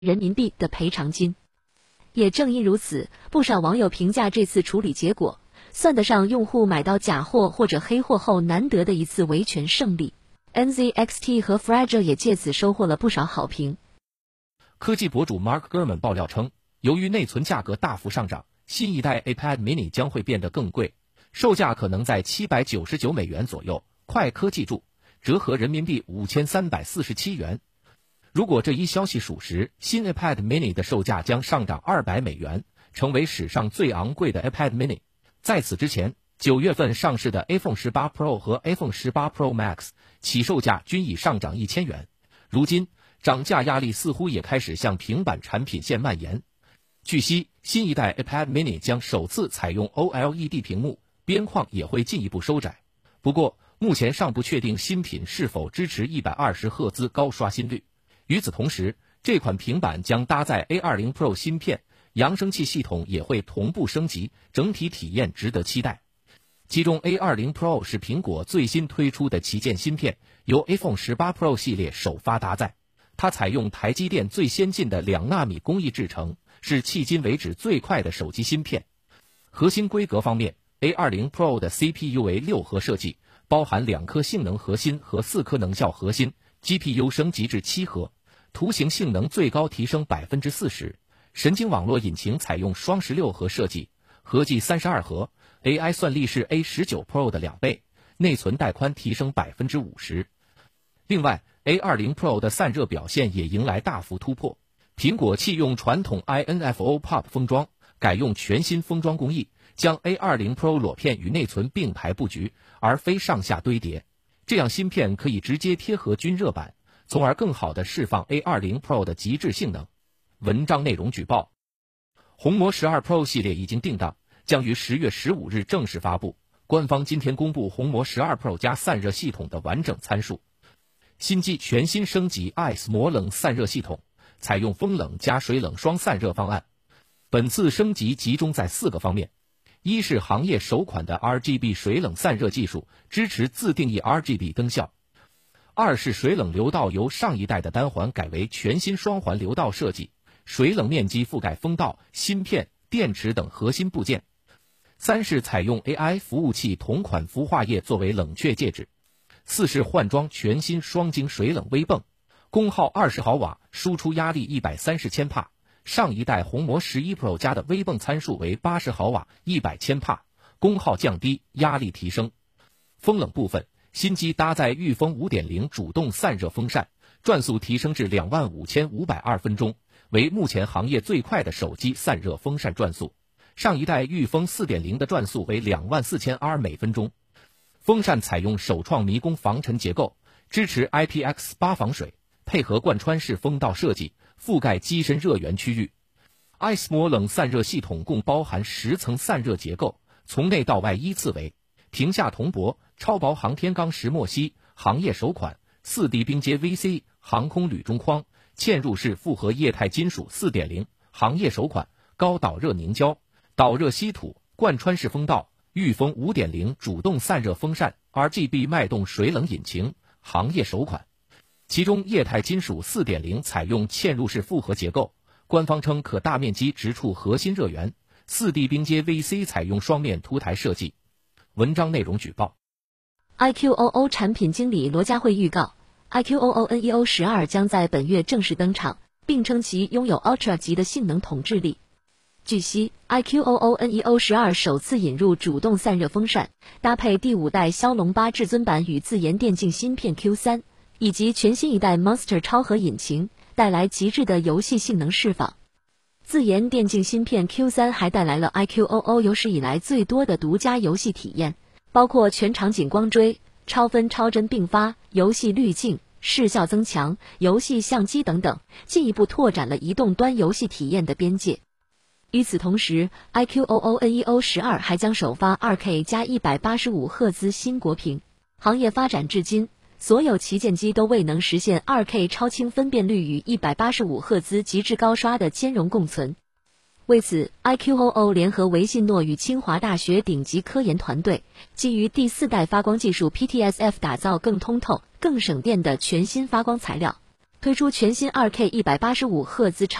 人民币的赔偿金。也正因如此，不少网友评价这次处理结果，算得上用户买到假货或者黑货后难得的一次维权胜利。NZXT 和 Fragile 也借此收获了不少好评。 科技博主 Mark Gurman 爆料称，由于内存价格大幅上涨，新一代 iPad mini 将会变得更贵，售价可能在799美元左右。快科技注，折合人民币5347元。如果这一消息属实，新 iPad mini 的售价将上涨200美元，成为史上最昂贵的 iPad mini。在此之前，9月份上市的 iPhone 18 Pro 和 iPhone 18 Pro Max 起售价均已上涨1000元。如今，涨价压力似乎也开始向平板产品线蔓延。据悉，新一代 iPad mini 将首次采用 OLED 屏幕，边框也会进一步收窄。不过，目前尚不确定新品是否支持120赫兹高刷新率。与此同时，这款平板将搭载 A20 Pro 芯片，扬声器系统也会同步升级，整体体验值得期待。其中 A20 Pro 是苹果最新推出的旗舰芯片，由 iPhone 18 Pro 系列首发搭载。它采用台积电最先进的2纳米工艺制成，是迄今为止最快的手机芯片。核心规格方面， A20 Pro 的 CPU 为6核设计，包含2颗性能核心和4颗能效核心， GPU 升级至7核，图形性能最高提升 40%， 神经网络引擎采用双16核设计，合计32核， AI 算力是 A19 Pro 的2倍，内存带宽提升 50%。 另外， A20 Pro 的散热表现也迎来大幅突破，苹果弃用传统 INFO Pop 封装，改用全新封装工艺，将 A20 Pro 裸片与内存并排布局，而非上下堆叠，这样芯片可以直接贴合均热板，从而更好地释放 A20 Pro 的极致性能。文章内容举报，红魔12 Pro 系列已经定档，将于10月15日正式发布。官方今天公布红魔12 Pro 加散热系统的完整参数。新机全新升级 ICE 魔冷散热系统，采用风冷加水冷双散热方案。本次升级集中在4个方面：一是行业首款的 RGB 水冷散热技术，支持自定义 RGB 灯效；二是水冷流道由上一代的单环改为全新双环流道设计，水冷面积覆盖风道、芯片、电池等核心部件；三是采用 AI 服务器同款孵化液作为冷却介质；四是换装全新双晶水冷微泵，功耗20毫瓦，输出压力130千帕。上一代红魔11 Pro 加的微泵参数为80毫瓦，100千帕，功耗降低，压力提升。风冷部分，新机搭载御风 5.0 主动散热风扇，转速提升至25502分钟，为目前行业最快的手机散热风扇转速。上一代御风 4.0 的转速为24000 R 每分钟。风扇采用首创迷宫防尘结构，支持 IPX8 防水，配合贯穿式风道设计，覆盖机身热源区域。ICE 魔冷散热系统共包含10层散热结构，从内到外依次为屏下铜箔、超薄航天钢石墨烯，行业首款，4D 冰阶 VC 航空铝中框，嵌入式复合液态金属 4.0， 行业首款，高导热凝胶，导热稀土，贯穿式风道，御风 5.0 主动散热风扇， RGB 脉动水冷引擎，行业首款。其中液态金属 4.0 采用嵌入式复合结构，官方称可大面积直触核心热源。4D 冰阶 VC 采用双面凸台设计。文章内容举报， iQOO 产品经理罗佳慧预告， iQOO Neo 12将在本月正式登场，并称其拥有 Ultra 级的性能统治力。据悉， iQOO Neo 12首次引入主动散热风扇，搭配第5代骁龙8至尊版与自研电竞芯片 Q3， 以及全新一代 Monster 超核引擎，带来极致的游戏性能释放。自研电竞芯片 Q3 还带来了 iQOO 有史以来最多的独家游戏体验，包括全场景光追、超分超帧并发、游戏滤镜、视效增强、游戏相机等等，进一步拓展了移动端游戏体验的边界。与此同时， iQOO Neo 12还将首发 2K 加185赫兹新国屏。行业发展至今，所有旗舰机都未能实现 2K 超清分辨率与185赫兹极致高刷的兼容共存。为此， iQOO 联合维信诺与清华大学顶级科研团队，基于第4代发光技术 PTSF 打造更通透、更省电的全新发光材料。 推出全新 2K 185赫兹